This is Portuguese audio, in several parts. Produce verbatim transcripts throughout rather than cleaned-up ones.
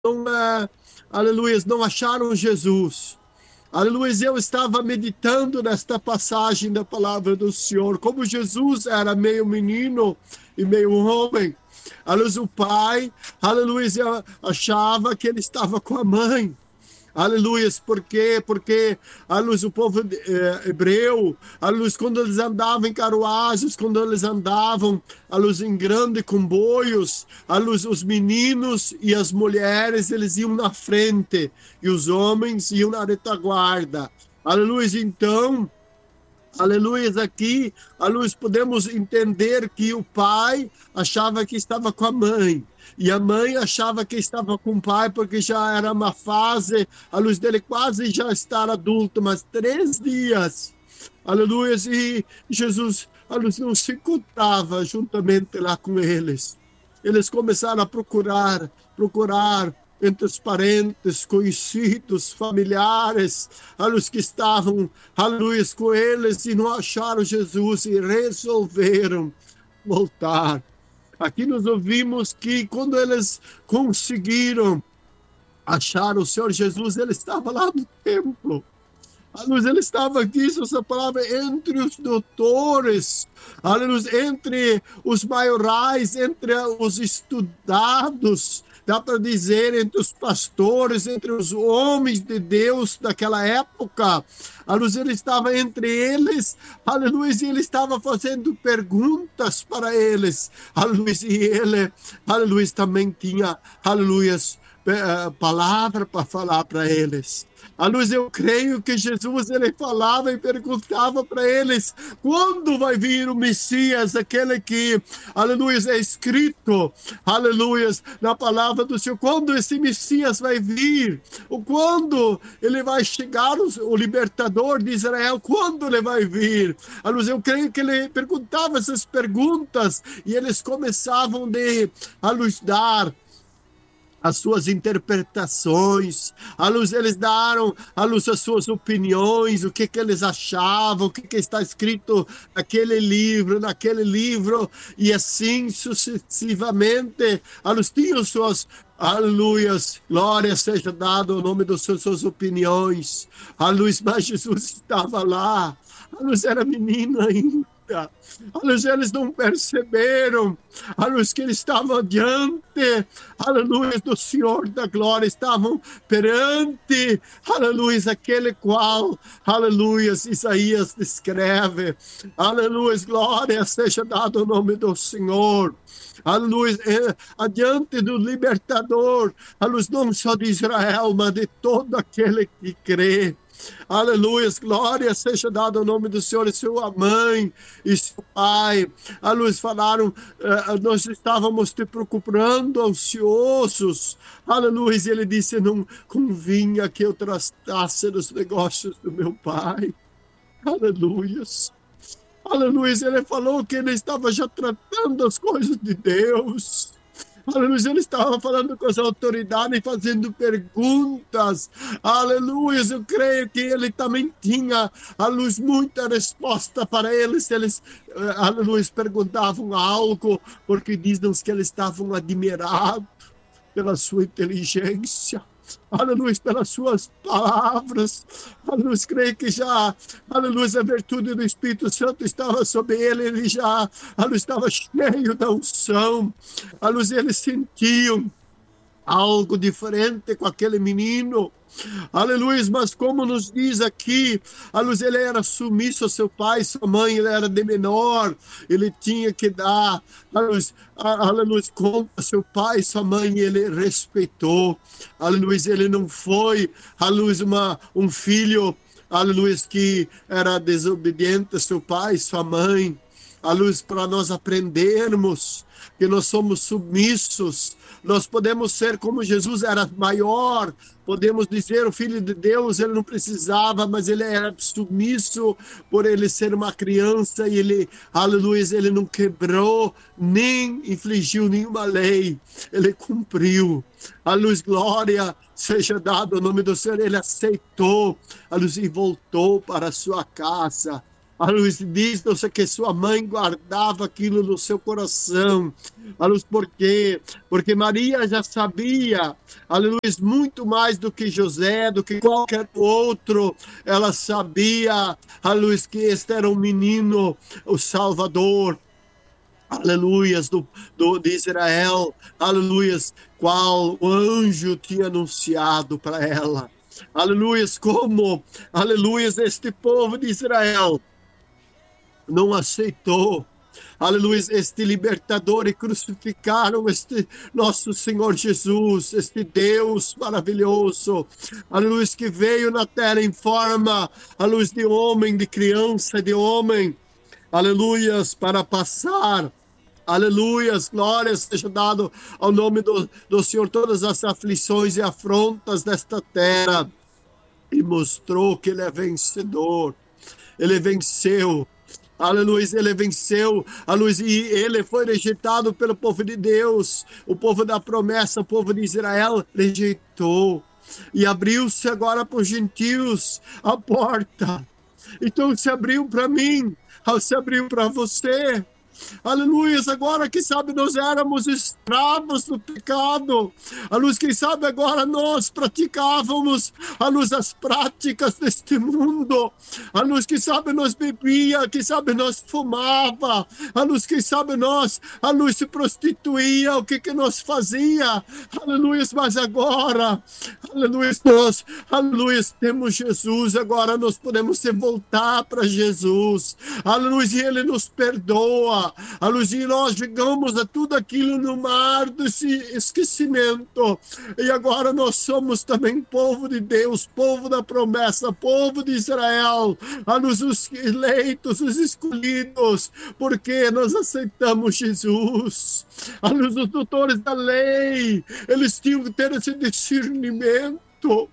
não, é, aleluia, não acharam Jesus. Aleluia, eu estava meditando nesta passagem da palavra do Senhor, como Jesus era meio menino e meio homem. Aleluia, o pai, aleluia, achava que ele estava com a mãe. Aleluia, por quê? Porque, aleluia, o povo eh, hebreu, aleluia, quando eles andavam em carruagens, quando eles andavam, aleluia, em grandes comboios, aleluia, os meninos e as mulheres, eles iam na frente, e os homens iam na retaguarda. Aleluia, então, aleluia, aqui, aleluia, podemos entender que o pai achava que estava com a mãe. E a mãe achava que estava com o pai, porque já era uma fase, a luz dele quase já estar adulto, mas três dias, aleluia, e Jesus, a luz não se encontrava juntamente lá com eles. Eles começaram a procurar, procurar entre os parentes, conhecidos, familiares, a luz que estavam, aleluia, com eles, e não acharam Jesus, e resolveram voltar. Aqui nós ouvimos que quando eles conseguiram achar o Senhor Jesus, ele estava lá no templo. Aleluia, ele estava aqui, essa palavra, entre os doutores, aleluia, entre os maiorais, entre os estudados, dá para dizer, entre os pastores, entre os homens de Deus daquela época. Aleluia, ele estava entre eles, aleluia, e ele estava fazendo perguntas para eles, aleluia, e ele, aleluia, também tinha, aleluia, palavra para falar para eles. A luz, eu creio que Jesus, ele falava e perguntava para eles, quando vai vir o Messias, aquele que, aleluia, é escrito, aleluia, na palavra do Senhor, quando esse Messias vai vir, ou quando ele vai chegar, o libertador de Israel, quando ele vai vir? A luz, eu creio que ele perguntava essas perguntas, e eles começavam de, a luz, dar as suas interpretações, a luz, eles deram a luz as suas opiniões, o que que eles achavam, o que que está escrito naquele livro, naquele livro, e assim sucessivamente, a luz tinha suas, aleluias, glória seja dada ao nome das suas opiniões, a luz, mas Jesus estava lá, a luz era menina ainda. Aleluia, eles não perceberam, aleluia, que eles estavam diante, aleluia, do Senhor da glória, estavam perante, aleluia, aquele qual, aleluia, Isaías descreve, aleluia, glória seja dada ao nome do Senhor. Aleluia, é, adiante do libertador, aleluia, não só de Israel, mas de todo aquele que crê. Aleluia, glória seja dada ao nome do Senhor. E sua mãe e seu pai, a luz, falaram, uh, nós estávamos te procurando, ansiosos, aleluia, e ele disse, não convinha que eu tratasse dos negócios do meu pai, aleluia, aleluia, ele falou que ele estava já tratando as coisas de Deus. Aleluia, ele estava falando com as autoridades e fazendo perguntas. Aleluia, eu creio que ele também tinha, a luz, muita resposta para eles. Eles, aleluia, perguntavam algo, porque dizem que eles estavam admirados pela sua inteligência. Aleluia, pelas suas palavras. Aleluia, creio que já, aleluia, a virtude do Espírito Santo estava sobre ele, ele já, aleluia, estava cheio da unção. Aleluia, eles sentiam algo diferente com aquele menino. Aleluia, mas como nos diz aqui, a luz, ele era submisso ao seu pai, sua mãe, ele era de menor, ele tinha que dar, aleluia, conta a seu pai, sua mãe, ele respeitou, aleluia, ele não foi, aleluia, uma, um filho, aleluia, que era desobediente a seu pai, sua mãe, aleluia, para nós aprendermos que nós somos submissos, nós podemos ser como Jesus era maior, podemos dizer, o Filho de Deus, ele não precisava, mas ele era submisso por ele ser uma criança, e ele, aleluia, ele não quebrou, nem infligiu nenhuma lei, ele cumpriu. A luz, glória seja dada ao nome do Senhor, ele aceitou, a luz, e voltou para a sua casa. A luz diz que sua mãe guardava aquilo no seu coração. A luz, por quê? Porque Maria já sabia, a luz, muito mais do que José, do que qualquer outro. Ela sabia, a luz, que este era um menino, o Salvador. Aleluias, do, do, de Israel, aleluias, qual o anjo tinha anunciado para ela. Aleluias, como, aleluias, este povo de Israel não aceitou, aleluia, este libertador, e crucificaram este nosso Senhor Jesus, este Deus maravilhoso, aleluia, que veio na terra em forma, aleluia, de homem, de criança, de homem, aleluia, para passar. Aleluias, glórias seja dado ao nome do, do Senhor, todas as aflições e afrontas desta terra, e mostrou que ele é vencedor, ele venceu, aleluia, ele venceu, aleluia, e ele foi rejeitado pelo povo de Deus, o povo da promessa, o povo de Israel rejeitou, e abriu-se agora para os gentios a porta, então se abriu para mim, se abriu para você. Aleluia, agora quem sabe nós éramos escravos do pecado, a luz, quem sabe agora nós praticávamos a luz, as práticas deste mundo, a luz, quem sabe nós bebia, quem sabe nós fumava, a luz, quem sabe nós, a luz, se prostituía, o que que nós fazia, aleluia, mas agora, aleluia, nós, aleluia, temos Jesus, agora nós podemos voltar para Jesus, aleluia, e ele nos perdoa. A luz, e nós jogamos a tudo aquilo no mar desse esquecimento, e agora nós somos também povo de Deus, povo da promessa, povo de Israel, a luz, os eleitos, os escolhidos, porque nós aceitamos Jesus. A luz, os doutores da lei, eles tinham que ter esse discernimento.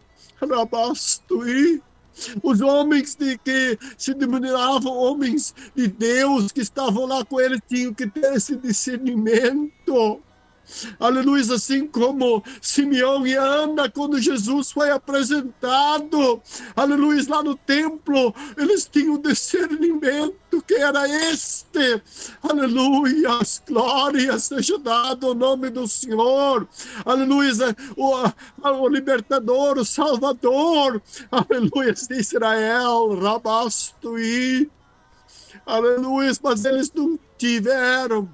Rabastui. Os homens de que se denominavam homens de Deus, que estavam lá com ele, tinham que ter esse discernimento. Aleluia, assim como Simeão e Ana, quando Jesus foi apresentado, aleluia, lá no templo, eles tinham discernimento que era este, aleluia, as glórias seja dado ao nome do Senhor, aleluia, o, o libertador, o salvador, aleluia, de Israel, Rabastui, aleluia, mas eles não tiveram.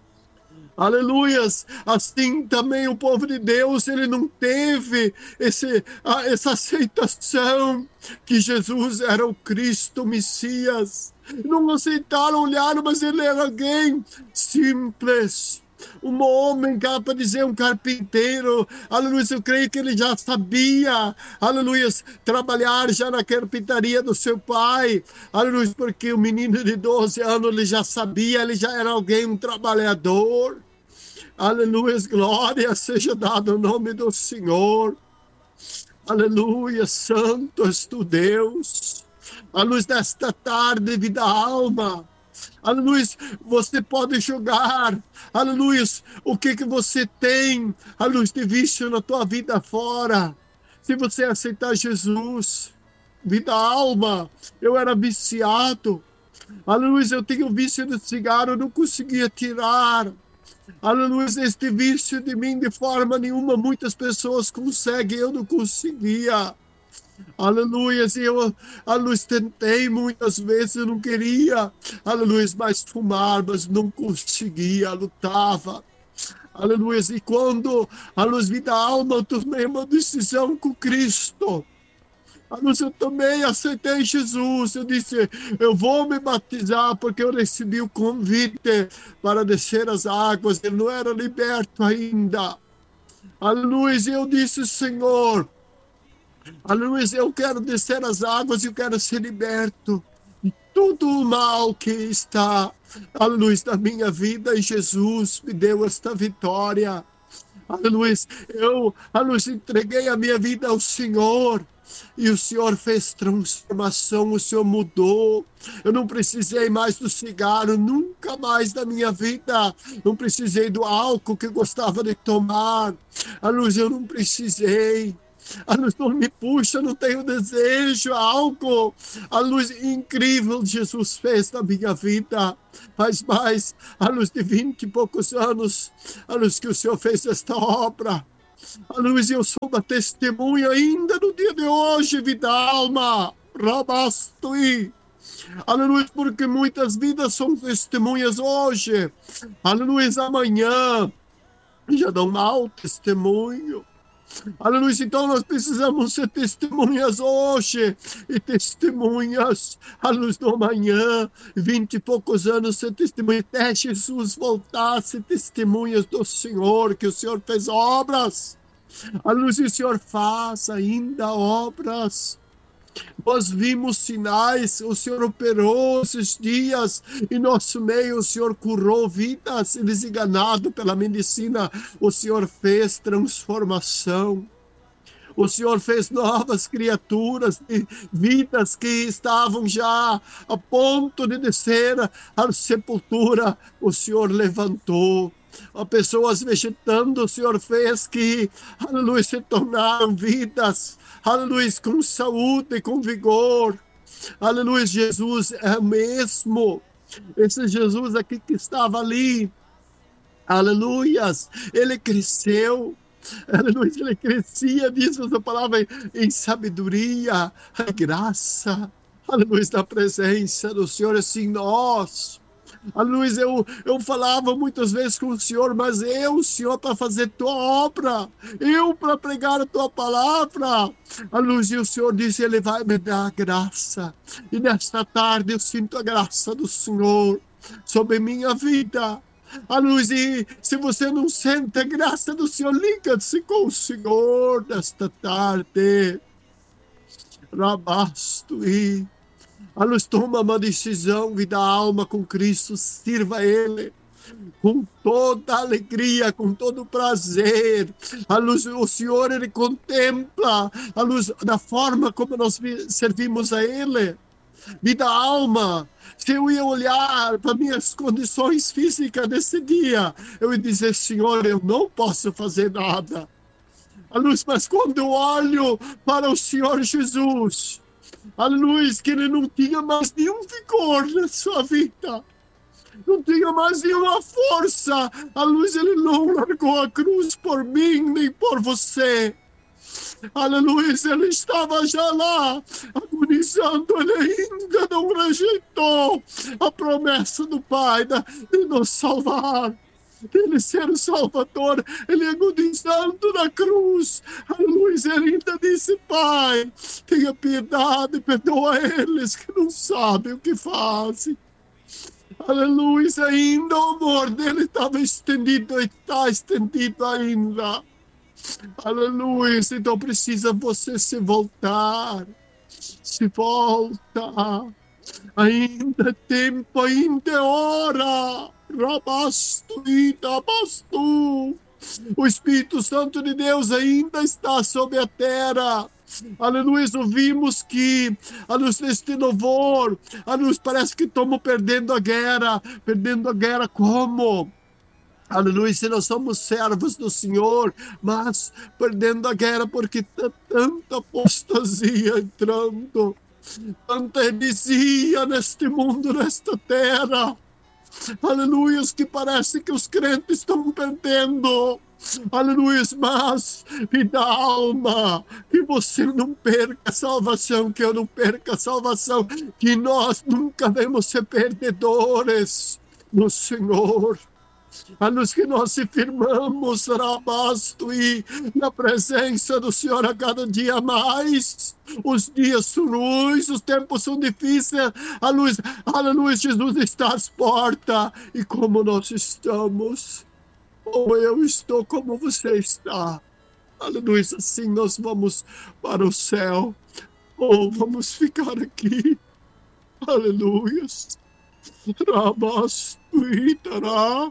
Aleluias, assim também o povo de Deus, ele não teve esse, essa aceitação que Jesus era o Cristo, o Messias. Não aceitaram, olharam, mas ele era alguém simples, um homem, cá para dizer, um carpinteiro, aleluia, eu creio que ele já sabia, aleluia, trabalhar já na carpintaria do seu pai, aleluia, porque o menino de doze anos, ele já sabia, ele já era alguém, um trabalhador. Aleluia, glória seja dado ao nome do Senhor. Aleluia, santo és tu, Deus. A luz desta tarde, vida alma. Aleluia, você pode jogar, aleluia, o que que você tem, a luz de vício na tua vida fora. Se você aceitar Jesus, vida alma, eu era viciado. Aleluia, eu tenho vício de cigarro, eu não conseguia tirar. Aleluia, este vício de mim de forma nenhuma, muitas pessoas conseguem, eu não conseguia. Aleluia, eu, aleluia, tentei muitas vezes, eu não queria, aleluia, mais fumar, mas não conseguia, lutava. Aleluia, e quando, aleluia, vida alma, eu tomei uma decisão com Cristo. Aleluia, eu também aceitei Jesus, eu disse, eu vou me batizar, porque eu recebi o convite para descer as águas, eu não era liberto ainda. Aleluia, eu disse, Senhor, aleluia, eu quero descer as águas, eu quero ser liberto de tudo o mal que está, aleluia, na minha vida, e Jesus me deu esta vitória. Aleluia, eu, aleluia, entreguei a minha vida ao Senhor, e o Senhor fez transformação, o Senhor mudou. Eu não precisei mais do cigarro, nunca mais na minha vida. Não precisei do álcool que eu gostava de tomar. A luz, eu não precisei. A luz não me puxa, não tenho desejo, algo. A luz incrível Jesus fez na minha vida. Faz mais, a luz de vinte e poucos anos, a luz que o Senhor fez esta obra. A luz, eu sou uma testemunha ainda no dia de hoje, vida alma. Rabastui. Aleluia, porque muitas vidas são testemunhas hoje. Aleluia, amanhã já dão mau testemunho. Aleluia, então nós precisamos ser testemunhas hoje e testemunhas à luz do amanhã, vinte e poucos anos ser testemunha até Jesus voltar, ser testemunhas do Senhor, que o Senhor fez obras. A luz do Senhor faz ainda obras. Nós vimos sinais, o Senhor operou esses dias em nosso meio, o Senhor curou vidas, desenganado pela medicina, o Senhor fez transformação, o Senhor fez novas criaturas, vidas que estavam já a ponto de descer à sepultura, o Senhor levantou. As pessoas vegetando, o Senhor fez que, aleluia, se tornaram vidas, aleluia, com saúde, com vigor. Aleluia, Jesus é o mesmo. Esse Jesus aqui que estava ali, aleluia, ele cresceu. Aleluia, ele crescia, diz essa palavra, em sabedoria, em graça. Aleluia, na presença do Senhor, assim nós. Aleluia, eu, eu falava muitas vezes com o Senhor, mas eu, Senhor, para fazer tua obra, eu para pregar a tua palavra. Aleluia, e o Senhor disse, ele vai me dar graça. E nesta tarde eu sinto a graça do Senhor sobre minha vida. Aleluia, e se você não sente a graça do Senhor, liga-se com o Senhor nesta tarde. Rabasto e a luz, toma uma decisão, vida alma com Cristo, sirva a Ele com toda alegria, com todo prazer. A luz, o Senhor, Ele contempla a luz da forma como nós servimos a Ele. Vida alma, se eu ia olhar para minhas condições físicas nesse dia, eu ia dizer, Senhor, eu não posso fazer nada. A luz, mas quando eu olho para o Senhor Jesus, aleluia, que ele não tinha mais nenhum vigor na sua vida, não tinha mais nenhuma força, a luz, ele não largou a cruz por mim, nem por você, aleluia, ele estava já lá, agonizando, ele ainda não rejeitou a promessa do Pai de nos salvar. Ele ser o Salvador, ele agonizando na cruz, aleluia, ele ainda disse, Pai, tenha piedade, perdoa eles que não sabem o que fazem. Aleluia, ainda o amor dele estava estendido, está estendido ainda. Aleluia, então precisa você se voltar, se volta, ainda é tempo, ainda é hora. Rabastu e Dabastu. O Espírito Santo de Deus ainda está sobre a terra. Aleluia, ouvimos que a luz deste louvor, a luz parece que estamos perdendo a guerra. Perdendo a guerra como? Aleluia, se nós somos servos do Senhor, mas perdendo a guerra porque está tanta apostasia entrando, tanta heresia neste mundo, nesta terra. Aleluia, que parece que os crentes estão perdendo. Aleluia, mas vida alma, que você não perca a salvação, que eu não perca a salvação, que nós nunca vamos ser perdedores no Senhor. A luz que nós se firmamos, Rabasto, e na presença do Senhor a cada dia mais. Os dias são ruins, os tempos são difíceis. A luz, aleluia, Jesus está às portas. E como nós estamos, ou eu estou como você está. Aleluia, assim nós vamos para o céu, ou vamos ficar aqui. Aleluia. Rabasto e Tará.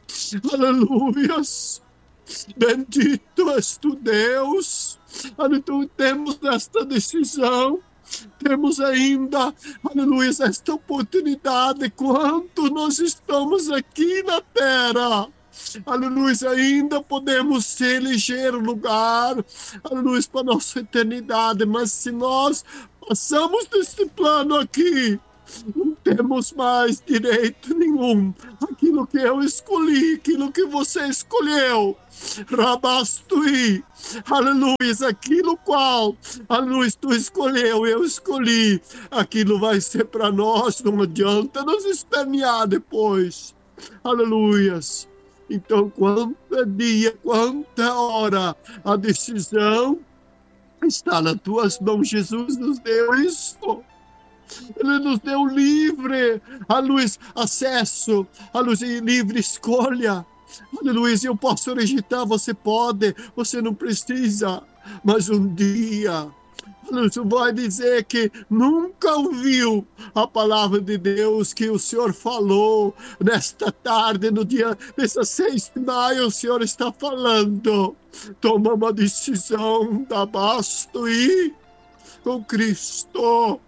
Aleluias, bendito és tu, Deus. Então temos esta decisão, temos ainda, aleluia, esta oportunidade, quanto nós estamos aqui na terra, Aleluia, ainda podemos eleger lugar, aleluia, para nossa eternidade, mas se nós passamos desse plano aqui, não temos mais direito nenhum. Aquilo que eu escolhi, aquilo que você escolheu, Rabastui, aleluia, aquilo qual, aleluia, tu escolheu, eu escolhi, aquilo vai ser para nós, não adianta nos espernear depois, aleluia. Então, quanta dia, quanta hora, a decisão está nas tuas mãos. Jesus nos deu isso. Ele nos deu livre, a luz, acesso, a luz e livre escolha. Aleluia, eu posso rejeitar, você pode, você não precisa, mas um dia, você vai dizer que nunca ouviu a palavra de Deus que o Senhor falou nesta tarde, no dia dessas seis de maio, o Senhor está falando. Toma uma decisão, dá basto e com Cristo.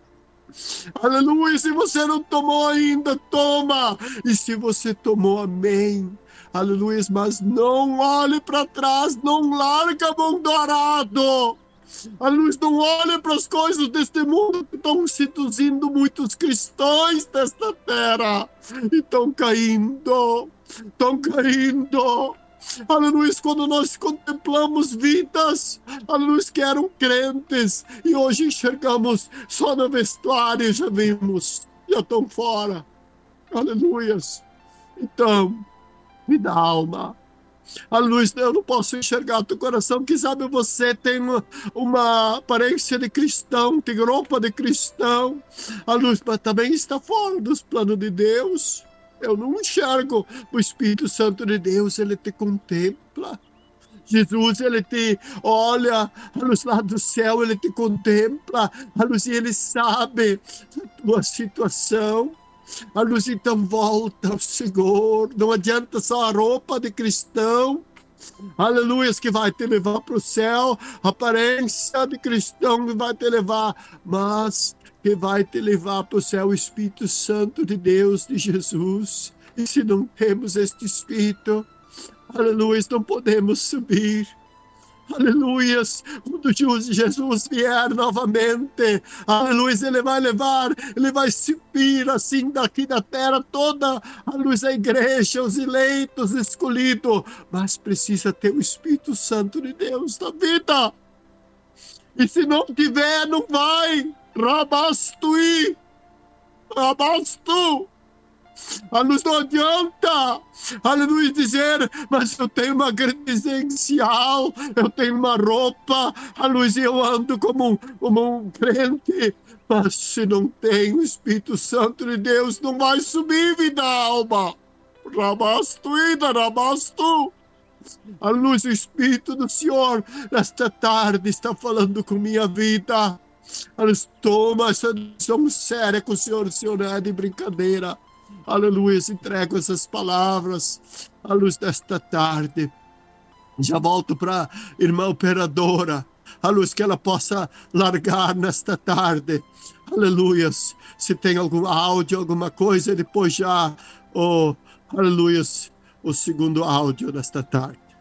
Aleluia, se você não tomou ainda, toma. E se você tomou, amém. Aleluia, mas não olhe para trás, não larga a mão do arado. Aleluia, não olhe para as coisas deste mundo que estão seduzindo muitos cristãos desta terra. E estão caindo, estão caindo. Aleluia, quando nós contemplamos vidas, aleluia, que eram crentes, e hoje enxergamos só no vestuário, já vimos, já estão fora. Aleluia. Então, me dá alma. Aleluia, eu não posso enxergar teu coração, que sabe você tem uma, uma aparência de cristão, tem roupa de cristão, aleluia, mas também está fora dos planos de Deus. Eu não enxergo o Espírito Santo de Deus, ele te contempla. Jesus, ele te olha, a luz lá do céu, ele te contempla, a luz, e ele sabe a tua situação. A luz, então volta ao Senhor. Não adianta só a roupa de cristão, aleluia, que vai te levar para o céu, a aparência de cristão que vai te levar, mas que vai te levar para o céu, o Espírito Santo de Deus, de Jesus. E se não temos este Espírito, aleluia, não podemos subir. Aleluia, quando Jesus vier novamente, aleluia, ele vai levar, ele vai subir assim daqui da terra toda, aleluia, a igreja, os eleitos, escolhidos, mas precisa ter o Espírito Santo de Deus na vida. E se não tiver, não vai. Rabastui, rabastu. A luz não adianta, aleluia, dizer, mas eu tenho uma credencial, eu tenho uma roupa, a luz, eu ando como um, como um crente, mas se não tem o Espírito Santo de Deus, não vai subir, vida, alma. Rabastu, ida, rabastu. A luz, o Espírito do Senhor, nesta tarde, está falando com minha vida. A luz, toma essa decisão séria com o Senhor, o Senhor não é de brincadeira. Aleluia, entrego essas palavras à luz desta tarde. Já volto para a irmã operadora, a luz que ela possa largar nesta tarde. Aleluia, se tem algum áudio, alguma coisa, depois já, oh, aleluia, o segundo áudio desta tarde.